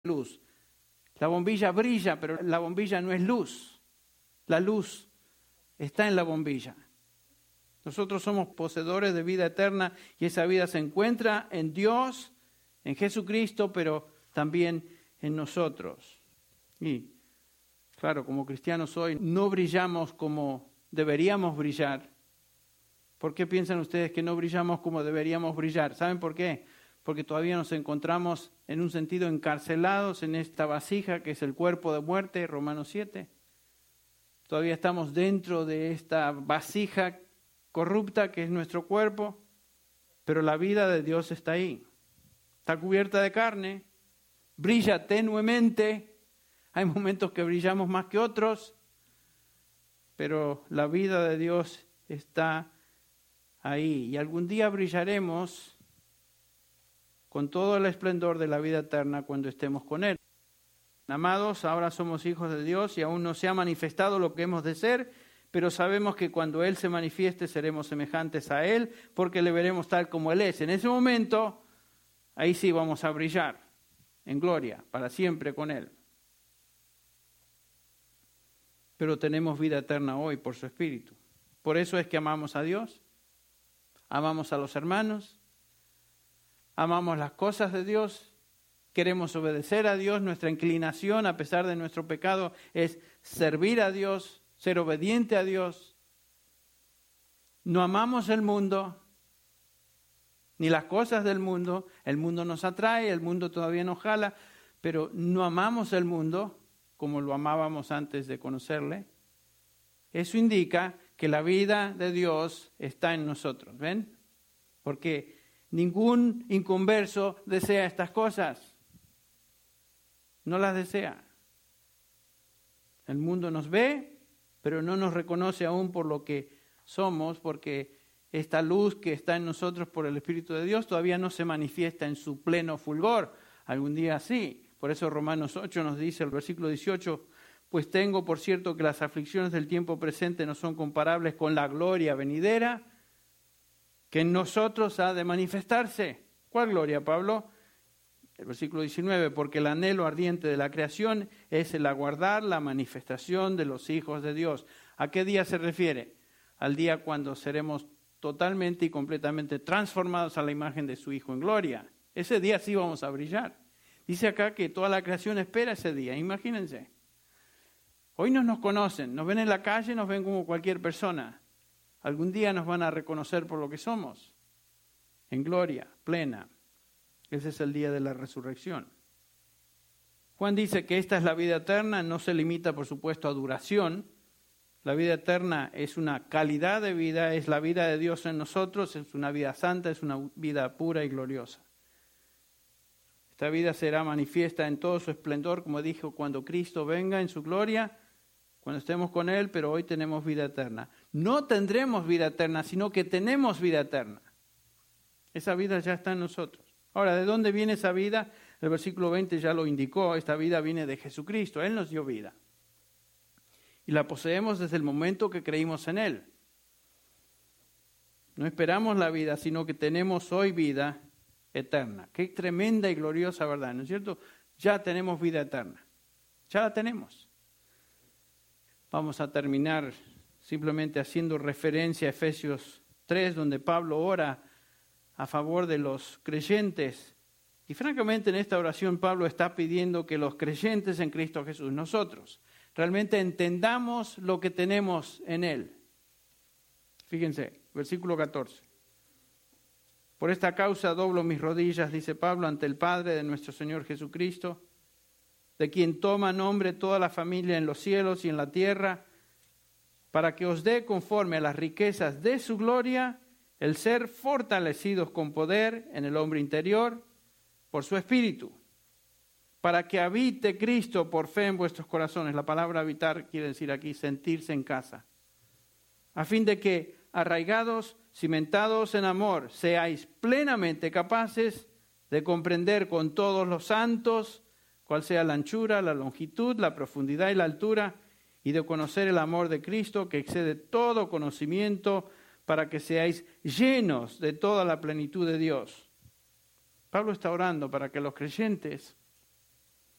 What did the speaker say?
luz. La bombilla brilla, pero la bombilla no es luz. La luz está en la bombilla. Nosotros somos poseedores de vida eterna y esa vida se encuentra en Dios, en Jesucristo, pero también en nosotros. Y claro, como cristianos hoy no brillamos como deberíamos brillar. ¿Por qué piensan ustedes que no brillamos como deberíamos brillar? ¿Saben por qué? Porque todavía nos encontramos en un sentido encarcelados en esta vasija que es el cuerpo de muerte, Romanos 7. Todavía estamos dentro de esta vasija corrupta que es nuestro cuerpo, pero la vida de Dios está ahí. Está cubierta de carne, brilla tenuemente. Hay momentos que brillamos más que otros, pero la vida de Dios está ahí. Y algún día brillaremos con todo el esplendor de la vida eterna cuando estemos con Él. Amados, ahora somos hijos de Dios y aún no se ha manifestado lo que hemos de ser, pero sabemos que cuando Él se manifieste seremos semejantes a Él, porque le veremos tal como Él es. En ese momento, ahí sí vamos a brillar en gloria, para siempre con Él. Pero tenemos vida eterna hoy por su Espíritu. Por eso es que amamos a Dios, amamos a los hermanos, amamos las cosas de Dios, queremos obedecer a Dios. Nuestra inclinación, a pesar de nuestro pecado, es servir a Dios, ser obediente a Dios. No amamos el mundo, ni las cosas del mundo. El mundo nos atrae, el mundo todavía nos jala, pero no amamos el mundo como lo amábamos antes de conocerle. Eso indica que la vida de Dios está en nosotros, ¿ven? Porque ningún inconverso desea estas cosas. No las desea. El mundo nos ve, pero no nos reconoce aún por lo que somos, porque esta luz que está en nosotros por el Espíritu de Dios todavía no se manifiesta en su pleno fulgor. Algún día sí. Por eso Romanos 8 nos dice, el versículo 18, pues tengo por cierto que las aflicciones del tiempo presente no son comparables con la gloria venidera que en nosotros ha de manifestarse. ¿Cuál gloria, Pablo? El versículo 19, porque el anhelo ardiente de la creación es el aguardar la manifestación de los hijos de Dios. ¿A qué día se refiere? Al día cuando seremos totalmente y completamente transformados a la imagen de su Hijo en gloria. Ese día sí vamos a brillar. Dice acá que toda la creación espera ese día, imagínense. Hoy no nos conocen, nos ven en la calle, nos ven como cualquier persona. Algún día nos van a reconocer por lo que somos, en gloria plena. Ese es el día de la resurrección. Juan dice que esta es la vida eterna, no se limita por supuesto a duración. La vida eterna es una calidad de vida, es la vida de Dios en nosotros, es una vida santa, es una vida pura y gloriosa. Esta vida será manifiesta en todo su esplendor, como dijo, cuando Cristo venga en su gloria, cuando estemos con Él, pero hoy tenemos vida eterna. No tendremos vida eterna, sino que tenemos vida eterna. Esa vida ya está en nosotros. Ahora, ¿de dónde viene esa vida? El versículo 20 ya lo indicó, esta vida viene de Jesucristo, Él nos dio vida. Y la poseemos desde el momento que creímos en Él. No esperamos la vida, sino que tenemos hoy vida eterna. Qué tremenda y gloriosa verdad, ¿no es cierto? Ya tenemos vida eterna. Ya la tenemos. Vamos a terminar simplemente haciendo referencia a Efesios 3, donde Pablo ora a favor de los creyentes. Y francamente en esta oración Pablo está pidiendo que los creyentes en Cristo Jesús, nosotros, realmente entendamos lo que tenemos en Él. Fíjense, versículo 14. Por esta causa doblo mis rodillas, dice Pablo, ante el Padre de nuestro Señor Jesucristo, de quien toma nombre toda la familia en los cielos y en la tierra, para que os dé conforme a las riquezas de su gloria el ser fortalecidos con poder en el hombre interior por su Espíritu, para que habite Cristo por fe en vuestros corazones. La palabra habitar quiere decir aquí sentirse en casa, a fin de que, arraigados, cimentados en amor, seáis plenamente capaces de comprender con todos los santos cuál sea la anchura, la longitud, la profundidad y la altura, y de conocer el amor de Cristo que excede todo conocimiento, para que seáis llenos de toda la plenitud de Dios. Pablo está orando para que los creyentes